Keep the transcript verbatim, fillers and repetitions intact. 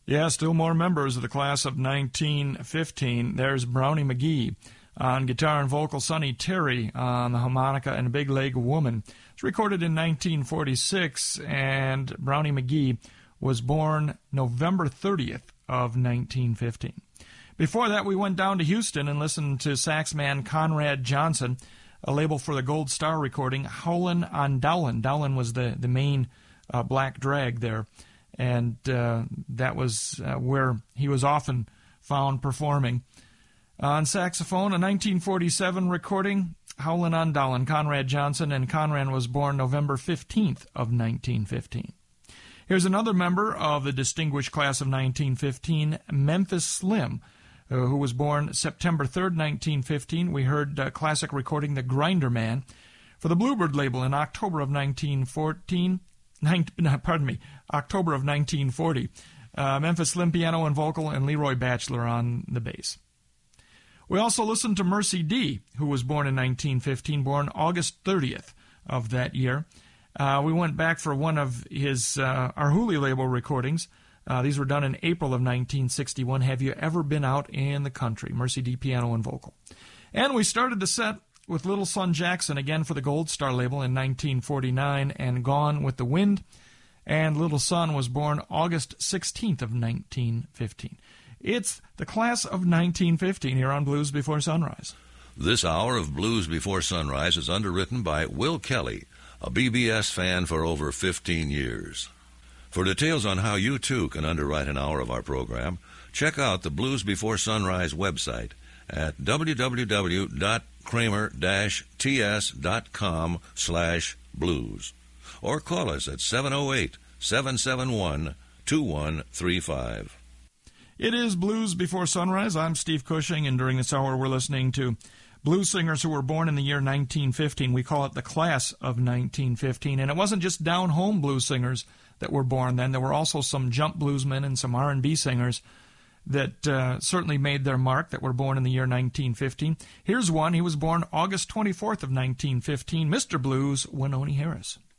Yeah, still more members of the class of nineteen fifteen. There's Brownie McGhee on guitar and vocal, Sonny Terry on the harmonica, and Big Leg Woman. It's recorded in nineteen forty-six, and Brownie McGhee was born November thirtieth of nineteen fifteen. Before that, we went down to Houston and listened to sax man Conrad Johnson, a label for the Gold Star recording, Howlin' on Dowlin'. Dowlin was the, the main uh, black drag there, and uh, that was uh, where he was often found performing. On saxophone, a nineteen forty-seven recording, Howlin' on Dowlin', Conrad Johnson, and Conrad was born November fifteenth of nineteen fifteen. Here's another member of the distinguished class of nineteen fifteen, Memphis Slim, uh, who was born September third, nineteen fifteen. We heard uh, classic recording The Grinder Man for the Bluebird label in October of nineteen fourteen, nine, pardon me, October of nineteen forty. Uh, Memphis Slim piano and vocal, and Leroy Batchelor on the bass. We also listened to Mercy D, who was born in nineteen fifteen, born August thirtieth of that year. Uh, we went back for one of his uh, Arhoolie label recordings. Uh, these were done in April of nineteen sixty-one. Have You Ever Been Out in the Country? Mercy D, piano and vocal. And we started the set with Little Son Jackson, again for the Gold Star label in nineteen forty-nine, and Gone with the Wind. And Little Son was born August sixteenth of nineteen fifteen. It's the class of nineteen fifteen here on Blues Before Sunrise. This hour of Blues Before Sunrise is underwritten by Will Kelly, a B B S fan for over fifteen years. For details on how you, too, can underwrite an hour of our program, check out the Blues Before Sunrise website at w w w dot kramer dash t s dot com slash blues or call us at seven oh eight, seven seven one, two one three five. It is Blues Before Sunrise. I'm Steve Cushing, and during this hour we're listening to blues singers who were born in the year nineteen fifteen. We call it the class of nineteen fifteen. And it wasn't just down-home blues singers that were born then. There were also some jump bluesmen and some R and B singers that uh, certainly made their mark that were born in the year nineteen fifteen. Here's one. He was born August twenty-fourth of nineteen fifteen. Mister Blues, Wynonie Harris.